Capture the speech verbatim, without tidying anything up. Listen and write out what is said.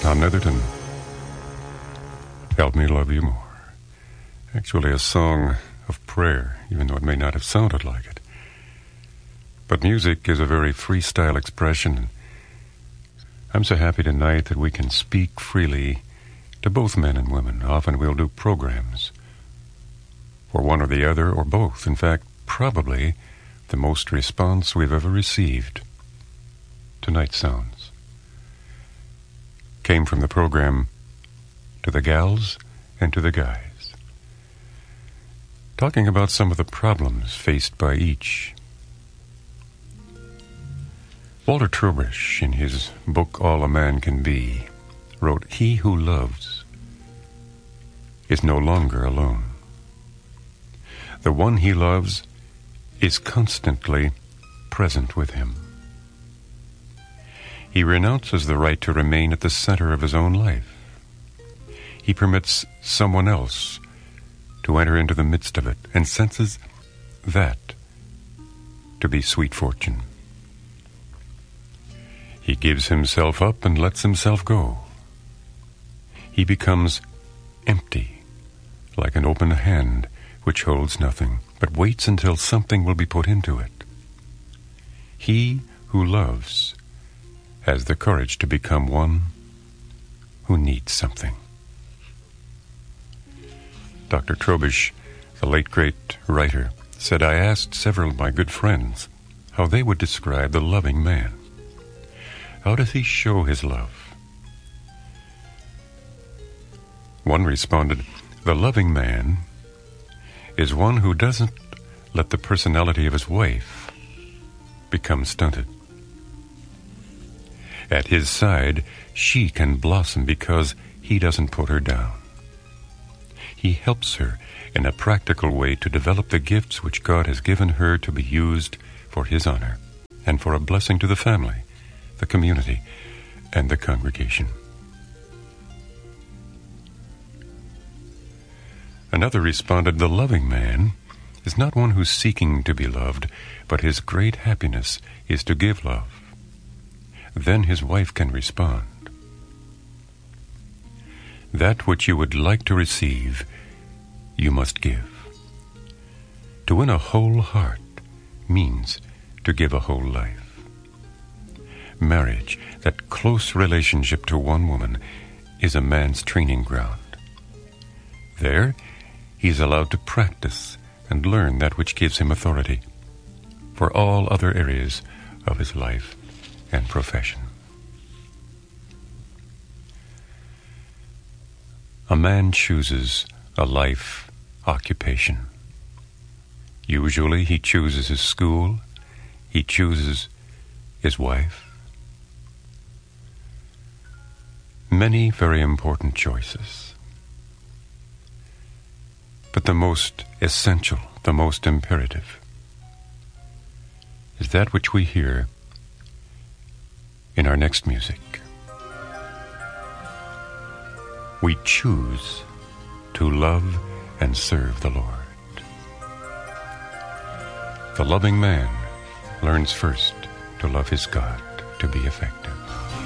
Tom Netherton, Help Me Love You More. Actually a song of prayer, even though it may not have sounded like it. But music is a very freestyle expression. I'm so happy tonight that we can speak freely to both men and women. Often we'll do programs for one or the other, or both. In fact, probably the most response we've ever received to Night Sounds came from the program To the Gals and to the Guys, talking about some of the problems faced by each. Walter Trobrish, in his book All a Man Can Be, wrote, "He who loves is no longer alone. The one he loves is constantly present with him. He renounces the right to remain at the center of his own life. He permits someone else to enter into the midst of it and senses that to be sweet fortune. He gives himself up and lets himself go. He becomes empty, like an open hand which holds nothing, but waits until something will be put into it. He who loves has the courage to become one who needs something." Doctor Trobrish, the late great writer, said, "I asked several of my good friends how they would describe the loving man. How does he show his love?" One responded, "The loving man is one who doesn't let the personality of his wife become stunted. At his side, she can blossom because he doesn't put her down. He helps her in a practical way to develop the gifts which God has given her to be used for his honor and for a blessing to the family, the community, and the congregation." Another responded, "The loving man is not one who's seeking to be loved, but his great happiness is to give love. Then his wife can respond. That which you would like to receive, you must give. To win a whole heart means to give a whole life. Marriage, that close relationship to one woman, is a man's training ground. There, he is allowed to practice and learn that which gives him authority for all other areas of his life and profession." A man chooses a life occupation. Usually he chooses his school, he chooses his wife. Many very important choices. But the most essential, the most imperative, is that which we hear in our next music. We choose to love and serve the Lord. The loving man learns first to love his God to be effective.